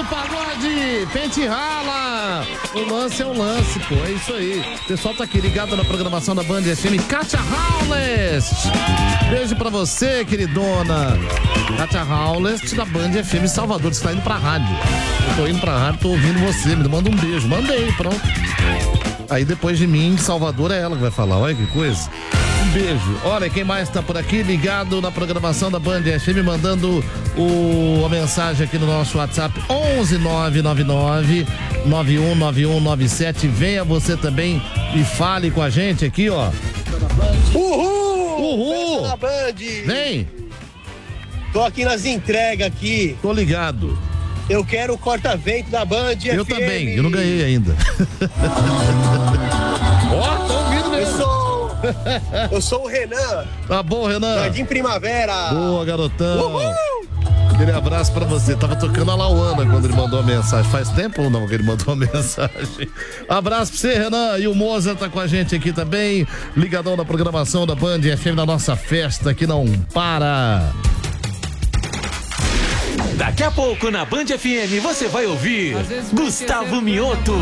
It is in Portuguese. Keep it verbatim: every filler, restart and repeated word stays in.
do pagode, pente rala. O lance é o lance, pô, é isso aí. O pessoal tá aqui ligado na programação da Band F M. Kátia Howlest. Beijo pra você, queridona. Kátia Howlest da Band F M Salvador. Você tá indo pra rádio. Eu tô indo pra rádio, tô ouvindo você. Me manda um beijo. Mandei, pronto. Aí depois de mim, Salvador é ela que vai falar. Olha que coisa. Um beijo. Olha, quem mais tá por aqui ligado na programação da Band F M, mandando o, a mensagem aqui no nosso WhatsApp onze nove nove nove nove um nove um nove sete. Venha você também e fale com a gente aqui, ó. Uhul! Uhul! Festa da Band! Vem! Tô aqui nas entregas aqui. Tô ligado. Eu quero o corta-vento da Band Eu F M. também, eu não ganhei ainda. Ó, tô ouvindo Eu mesmo. sou... Eu sou o Renan. Tá bom, Renan. Jardim Primavera. Boa, garotão. Uhul! Aquele abraço pra você. Tava tocando a Lauana quando ele mandou a mensagem. Faz tempo ou não que ele mandou a mensagem? Abraço pra você, Renan. E o Mozart tá com a gente aqui também. Ligadão na programação da Band F M, da nossa festa que não para. Daqui a pouco na Band F M você vai ouvir Gustavo Mioto.